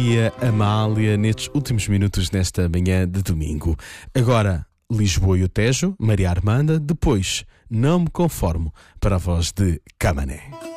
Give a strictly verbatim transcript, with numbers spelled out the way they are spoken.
Maria Amália nestes últimos minutos nesta manhã de domingo. Agora, Lisboa e o Tejo, Maria Armanda. Depois, Não Me Conformo, para a voz de Camané.